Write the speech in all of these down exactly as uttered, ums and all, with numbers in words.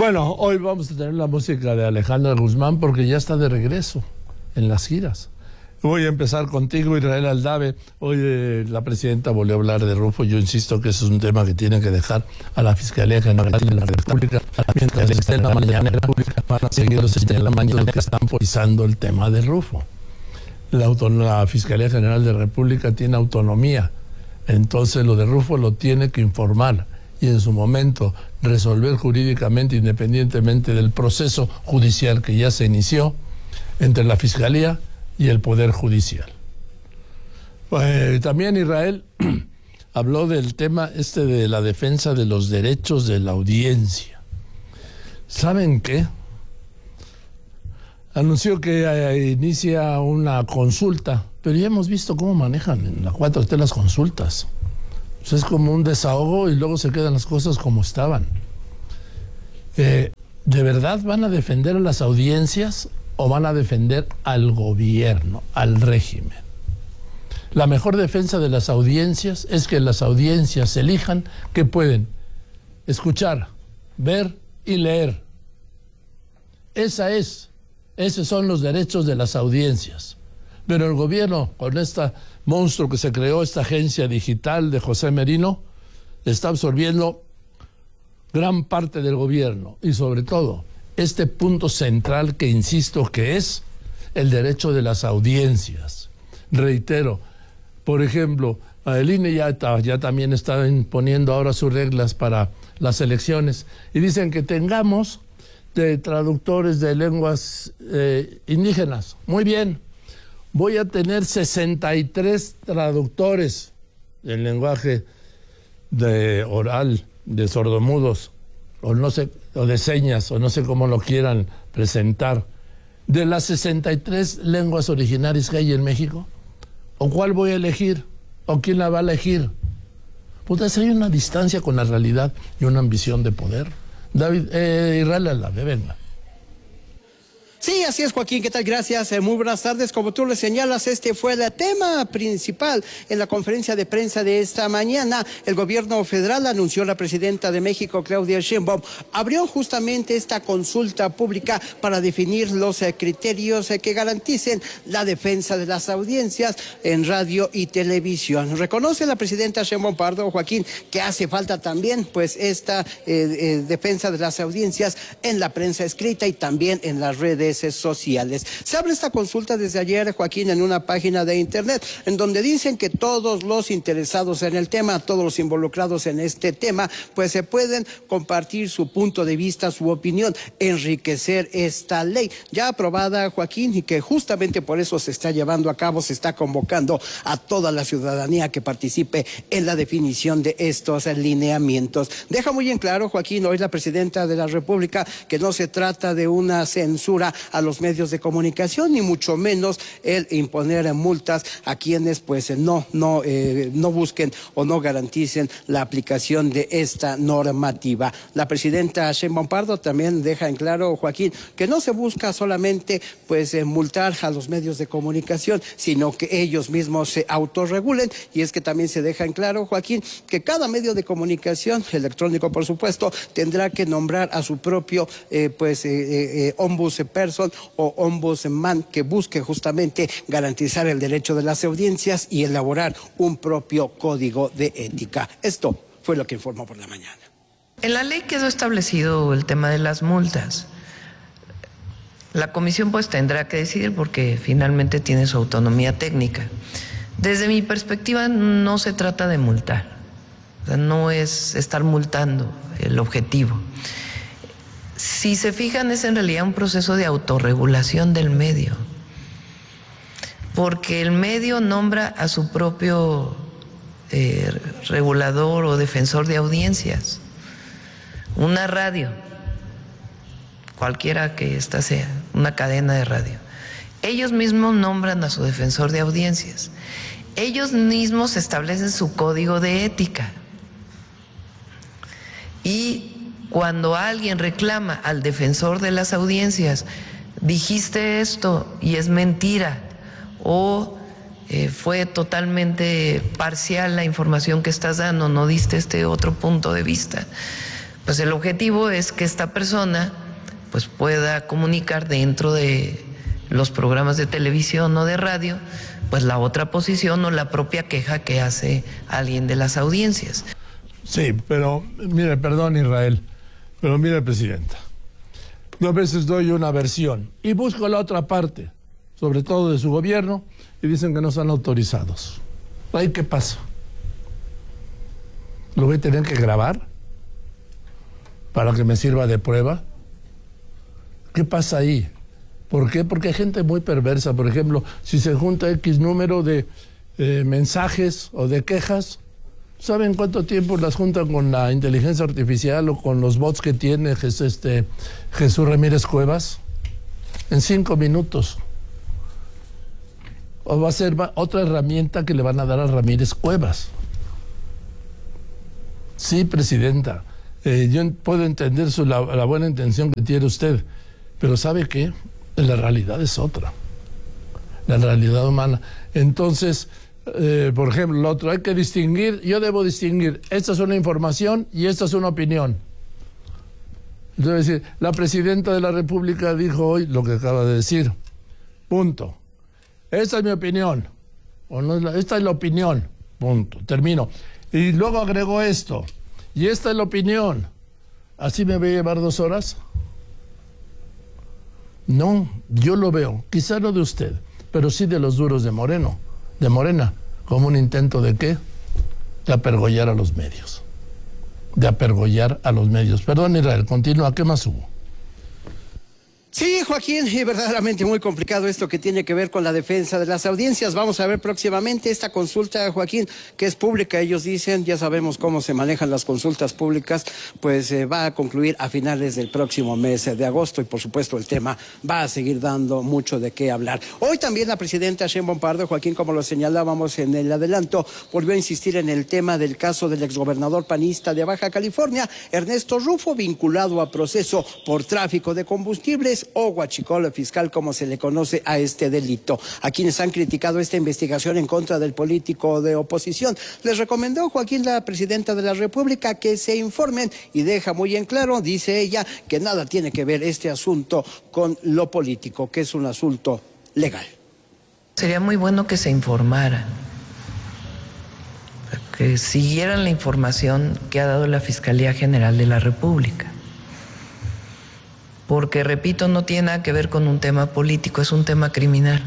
Bueno, hoy vamos a tener la música de Alejandra Guzmán porque ya está de regreso en las giras. Voy a empezar contigo, Israel Aldave. Hoy eh, la presidenta volvió a hablar de Rufo. Yo insisto que ese es un tema que tiene que dejar a la Fiscalía General de la República. Mientras esté en la mañanera pública, van a seguir los en la mañana que están politizando el tema de Rufo. La, la Fiscalía General de la República tiene autonomía. Entonces lo de Rufo lo tiene que informar y en su momento resolver jurídicamente, independientemente del proceso judicial que ya se inició entre la Fiscalía y el Poder Judicial. Pues, también Israel habló del tema este de la defensa de los derechos de la audiencia. ¿Saben qué? Anunció que eh, inicia una consulta, pero ya hemos visto cómo manejan en la cuatro T las consultas. Pues es como un desahogo y luego se quedan las cosas como estaban. Eh, ¿De verdad van a defender a las audiencias o van a defender al gobierno, al régimen? La mejor defensa de las audiencias es que las audiencias elijan que pueden escuchar, ver y leer. Esa es, esos son los derechos de las audiencias. Pero el gobierno, con este monstruo que se creó, esta agencia digital de José Merino, está absorbiendo gran parte del gobierno y sobre todo este punto central que insisto que es el derecho de las audiencias. Reitero, por ejemplo, el I N E ya, ya también está imponiendo ahora sus reglas para las elecciones y dicen que tengamos de traductores de lenguas eh, indígenas. Muy bien, voy a tener sesenta y tres traductores del lenguaje de oral, de sordomudos, o no sé, o de señas, o no sé cómo lo quieran presentar, de las sesenta y tres lenguas originarias que hay en México. ¿O cuál voy a elegir? ¿O quién la va a elegir? Pues hay una distancia con la realidad y una ambición de poder. David, eh, Israel Aldave, venga. Sí, así es, Joaquín. ¿Qué tal? Gracias. Eh, muy buenas tardes. Como tú le señalas, este fue el tema principal en la conferencia de prensa de esta mañana. El gobierno federal anunció, la presidenta de México, Claudia Sheinbaum, abrió justamente esta consulta pública para definir los eh, criterios eh, que garanticen la defensa de las audiencias en radio y televisión. Reconoce la presidenta Sheinbaum Pardo, Joaquín, que hace falta también pues esta eh, eh, defensa de las audiencias en la prensa escrita y también en las redes sociales. Se abre esta consulta desde ayer, Joaquín, en una página de internet, en donde dicen que todos los interesados en el tema, todos los involucrados en este tema, pues se pueden compartir su punto de vista, su opinión, enriquecer esta ley ya aprobada, Joaquín, y que justamente por eso se está llevando a cabo, se está convocando a toda la ciudadanía que participe en la definición de estos lineamientos. Deja muy en claro, Joaquín, hoy la presidenta de la República, que no se trata de una censura a los medios de comunicación, ni mucho menos el imponer multas a quienes pues no, no, eh, no busquen o no garanticen la aplicación de esta normativa. La presidenta Sheinbaum Pardo también deja en claro, Joaquín, que no se busca solamente pues eh, multar a los medios de comunicación, sino que ellos mismos se autorregulen, y es que también se deja en claro, Joaquín, que cada medio de comunicación, electrónico por supuesto, tendrá que nombrar a su propio eh, pues eh, eh, ombudsperson o ombudsman que busque justamente garantizar el derecho de las audiencias y elaborar un propio código de ética. Esto fue lo que informó por la mañana. En la ley quedó establecido el tema de las multas. La comisión pues tendrá que decidir porque finalmente tiene su autonomía técnica. Desde mi perspectiva no se trata de multar, o sea, no es estar multando el objetivo. Si se fijan, es en realidad un proceso de autorregulación del medio, porque el medio nombra a su propio eh, regulador o defensor de audiencias. Una radio, cualquiera que ésta sea, una cadena de radio, ellos mismos nombran a su defensor de audiencias, ellos mismos establecen su código de ética. Y cuando alguien reclama al defensor de las audiencias, dijiste esto y es mentira, o eh, fue totalmente parcial la información que estás dando, no diste este otro punto de vista, pues el objetivo es que esta persona pues pueda comunicar dentro de los programas de televisión o de radio, pues la otra posición o la propia queja que hace alguien de las audiencias. Sí, pero mire, perdón Israel, pero mire, Presidenta, yo a veces doy una versión y busco la otra parte, sobre todo de su gobierno, y dicen que no están autorizados. ¿Ahí qué pasa? ¿Lo voy a tener que grabar para que me sirva de prueba? ¿Qué pasa ahí? ¿Por qué? Porque hay gente muy perversa. Por ejemplo, si se junta X número de eh, mensajes o de quejas, ¿saben cuánto tiempo las juntan con la inteligencia artificial o con los bots que tiene Jesús, este, Jesús Ramírez Cuevas? En cinco minutos. O va a ser otra herramienta que le van a dar a Ramírez Cuevas. Sí, Presidenta, eh, yo puedo entender su, la, la buena intención que tiene usted, pero ¿sabe qué? La realidad es otra. La realidad humana. Entonces, eh, por ejemplo, lo otro, hay que distinguir, yo debo distinguir, esta es una información y esta es una opinión. Entonces, decir, la Presidenta de la República dijo hoy lo que acaba de decir. Punto. Esta es mi opinión. O no es la, esta es la opinión. Punto. Termino. Y luego agregó esto. Y esta es la opinión. ¿Así me voy a llevar dos horas? No, yo lo veo. Quizá no de usted, pero sí de los duros de Moreno, de Morena, como un intento de ¿qué? De apergollar a los medios. De apergollar a los medios. Perdón, Israel, continúa. ¿Qué más hubo? Sí, Joaquín, y verdaderamente muy complicado esto que tiene que ver con la defensa de las audiencias. Vamos a ver próximamente esta consulta, Joaquín, que es pública. Ellos dicen, ya sabemos cómo se manejan las consultas públicas, pues eh, va a concluir a finales del próximo mes de agosto y por supuesto el tema va a seguir dando mucho de qué hablar. Hoy también la presidenta Sheinbaum Pardo, Joaquín, como lo señalábamos en el adelanto, volvió a insistir en el tema del caso del exgobernador panista de Baja California, Ernesto Rufo, vinculado a proceso por tráfico de combustibles o huachicol fiscal, como se le conoce a este delito. A quienes han criticado esta investigación en contra del político de oposición, les recomendó, Joaquín, la presidenta de la República, que se informen y deja muy en claro, dice ella, que nada tiene que ver este asunto con lo político, que es un asunto legal. Sería muy bueno que se informaran, que siguieran la información que ha dado la Fiscalía General de la República. Porque, repito, no tiene nada que ver con un tema político, es un tema criminal.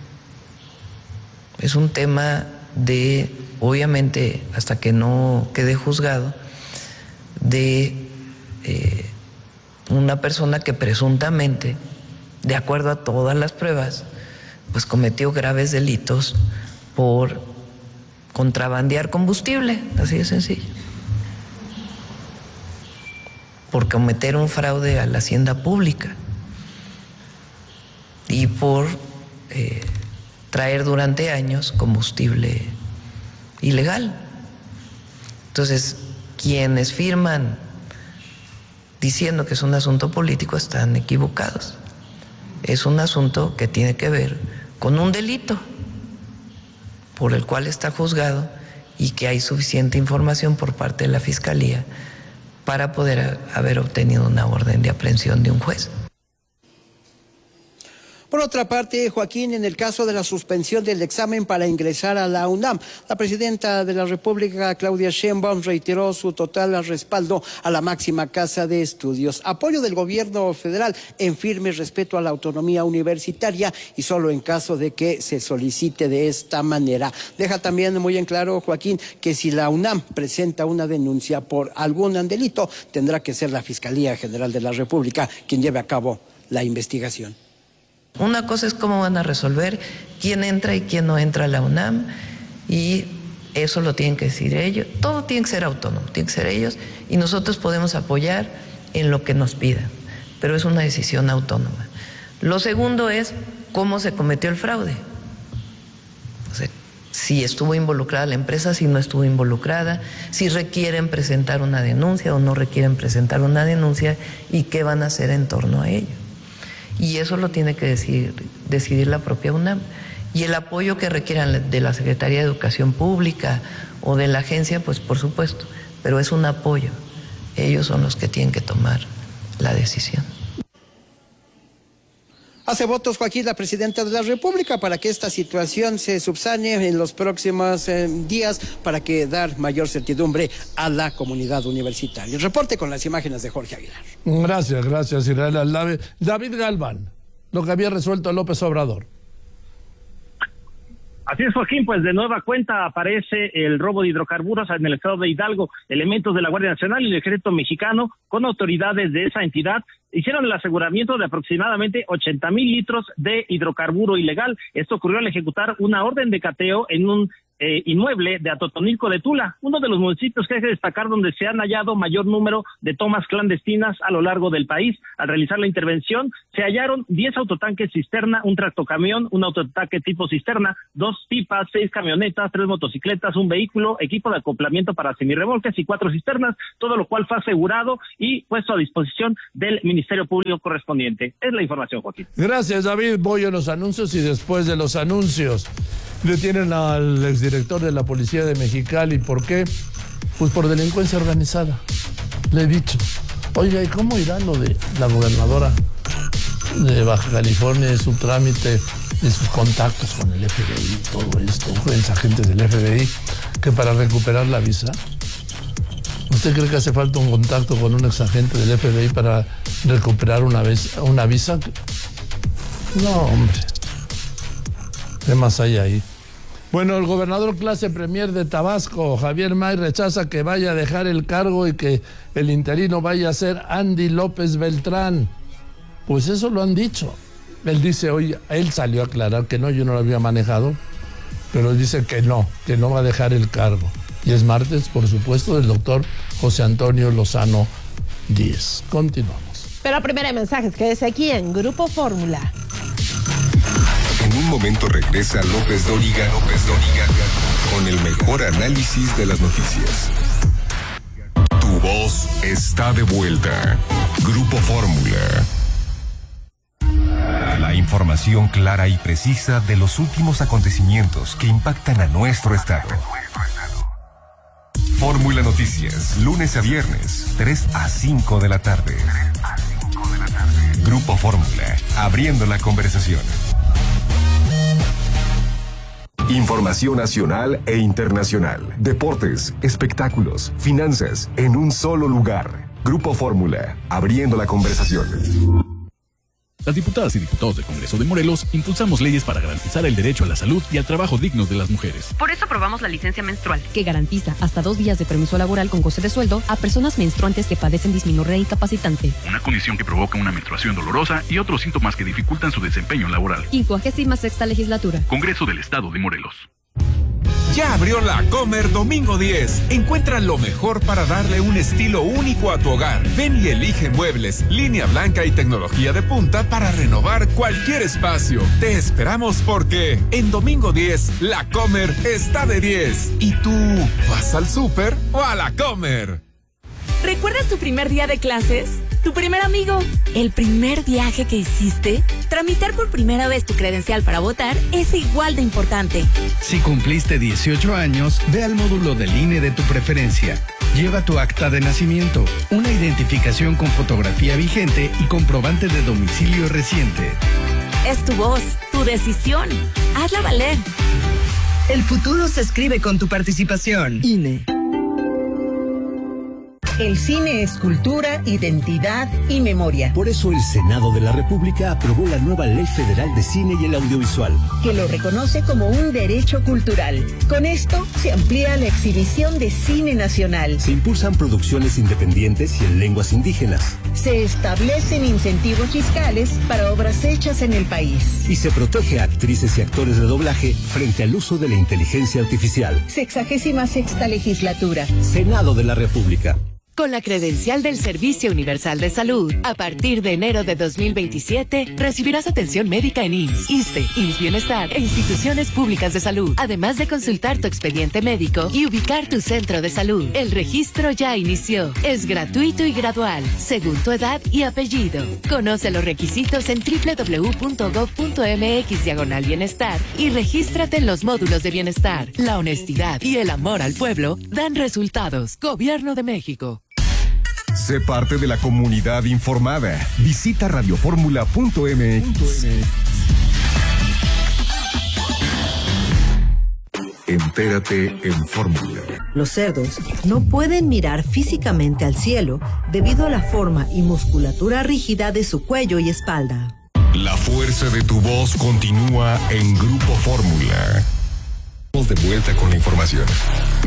Es un tema de, obviamente, hasta que no quede juzgado, de eh, una persona que presuntamente, de acuerdo a todas las pruebas, pues cometió graves delitos por contrabandear combustible, así de sencillo. Por cometer un fraude a la hacienda pública y por eh, traer durante años combustible ilegal. Entonces, quienes firman diciendo que es un asunto político están equivocados. Es un asunto que tiene que ver con un delito por el cual está juzgado y que hay suficiente información por parte de la Fiscalía para poder haber obtenido una orden de aprehensión de un juez. Por otra parte, Joaquín, en el caso de la suspensión del examen para ingresar a la UNAM, la presidenta de la República, Claudia Sheinbaum, reiteró su total respaldo a la máxima casa de estudios, apoyo del gobierno federal en firme respeto a la autonomía universitaria y solo en caso de que se solicite de esta manera. Deja también muy en claro, Joaquín, que si la UNAM presenta una denuncia por algún delito, tendrá que ser la Fiscalía General de la República quien lleve a cabo la investigación. Una cosa es cómo van a resolver quién entra y quién no entra a la UNAM, y eso lo tienen que decir ellos. Todo tiene que ser autónomo, tiene que ser ellos, y nosotros podemos apoyar en lo que nos pidan, pero es una decisión autónoma. Lo segundo es cómo se cometió el fraude. O sea, si estuvo involucrada la empresa, si no estuvo involucrada, si requieren presentar una denuncia o no requieren presentar una denuncia, y qué van a hacer en torno a ello. Y eso lo tiene que decidir, decidir la propia UNAM. Y el apoyo que requieran de la Secretaría de Educación Pública o de la agencia, pues por supuesto, pero es un apoyo, ellos son los que tienen que tomar la decisión. Hace votos, Joaquín, la presidenta de la República, para que esta situación se subsane en los próximos eh, días, para que dar mayor certidumbre a la comunidad universitaria. El reporte con las imágenes de Jorge Aguilar. Gracias, gracias, Israel Aldave. David Galván, lo que había resuelto López Obrador. Así es, Joaquín, pues de nueva cuenta aparece el robo de hidrocarburos en el estado de Hidalgo. Elementos de la Guardia Nacional y el Ejército Mexicano, con autoridades de esa entidad, hicieron el aseguramiento de aproximadamente ochenta mil litros de hidrocarburo ilegal. Esto ocurrió al ejecutar una orden de cateo en un eh, inmueble de Atotonilco de Tula, uno de los municipios que hay que destacar donde se han hallado mayor número de tomas clandestinas a lo largo del país. Al realizar la intervención, se hallaron diez autotanques cisterna, un tractocamión, un autotanque tipo cisterna, dos pipas, seis camionetas, tres motocicletas, un vehículo, equipo de acoplamiento para semirremolques y cuatro cisternas, todo lo cual fue asegurado y puesto a disposición del Ministerio Público correspondiente. Es la información, Joaquín. Gracias, David. Voy a los anuncios y después de los anuncios detienen al exdirector de la Policía de Mexicali. ¿Por qué? Pues por delincuencia organizada. Le he dicho. Oiga, ¿y cómo irá lo de la gobernadora de Baja California, su trámite, de sus contactos con el F B I, todo esto, los agentes del F B I, que para recuperar la visa? ¿Usted cree que hace falta un contacto con un exagente del F B I para recuperar una, vez, una visa? No, hombre. ¿Qué más hay ahí? Bueno, el gobernador clase premier de Tabasco, Javier May, rechaza que vaya a dejar el cargo y que el interino vaya a ser Andy López Beltrán. Pues eso lo han dicho. Él dice, oye, él salió a aclarar que no, yo no lo había manejado, pero dice que no, que no va a dejar el cargo. Y es martes, por supuesto, del doctor José Antonio Lozano Díez. Continuamos. Pero primero hay mensajes, quédese aquí en Grupo Fórmula. En un momento regresa López Dóriga, López Dóriga, con el mejor análisis de las noticias. Tu voz está de vuelta. Grupo Fórmula. La información clara y precisa de los últimos acontecimientos que impactan a nuestro estado. Fórmula Noticias, lunes a viernes, tres a cinco de la tarde. Grupo Fórmula, abriendo la conversación. Información nacional e internacional, deportes, espectáculos, finanzas, en un solo lugar. Grupo Fórmula, abriendo la conversación. Las diputadas y diputados del Congreso de Morelos impulsamos leyes para garantizar el derecho a la salud y al trabajo digno de las mujeres. Por eso aprobamos la licencia menstrual, que garantiza hasta dos días de permiso laboral con goce de sueldo a personas menstruantes que padecen dismenorrea incapacitante. Una condición que provoca una menstruación dolorosa y otros síntomas que dificultan su desempeño laboral. quincuagésima sexta legislatura. Congreso del Estado de Morelos. Ya abrió la Comer Domingo diez. Encuentra lo mejor para darle un estilo único a tu hogar. Ven y elige muebles, línea blanca y tecnología de punta para renovar cualquier espacio. Te esperamos porque en Domingo diez, la Comer está de diez. ¿Y tú vas al súper o a la Comer? ¿Recuerdas tu primer día de clases? ¿Tu primer amigo? ¿El primer viaje que hiciste? Tramitar por primera vez tu credencial para votar es igual de importante. Si cumpliste dieciocho años, ve al módulo del I N E de tu preferencia. Lleva tu acta de nacimiento, una identificación con fotografía vigente y comprobante de domicilio reciente. Es tu voz, tu decisión. Hazla valer. El futuro se escribe con tu participación. I N E. El cine es cultura, identidad y memoria. Por eso el Senado de la República aprobó la nueva Ley Federal de Cine y el Audiovisual, que lo reconoce como un derecho cultural. Con esto se amplía la exhibición de cine nacional. Se impulsan producciones independientes y en lenguas indígenas. Se establecen incentivos fiscales para obras hechas en el país. Y se protege a actrices y actores de doblaje frente al uso de la inteligencia artificial. Sexagésima sexta legislatura. Senado de la República. Con la credencial del Servicio Universal de Salud, a partir de enero de dos mil veintisiete, recibirás atención médica en I M S S, ISSSTE, I M S S Bienestar e instituciones públicas de salud, además de consultar tu expediente médico y ubicar tu centro de salud. El registro ya inició. Es gratuito y gradual, según tu edad y apellido. Conoce los requisitos en doble u doble u doble u punto gob punto mx diagonal bienestar y regístrate en los módulos de bienestar. La honestidad y el amor al pueblo dan resultados. Gobierno de México. Sé parte de la comunidad informada. Visita radioformula punto m x. Entérate en Fórmula. Los cerdos no pueden mirar físicamente al cielo debido a la forma y musculatura rígida de su cuello y espalda. La fuerza de tu voz continúa en Grupo Fórmula. Vamos de vuelta con la información.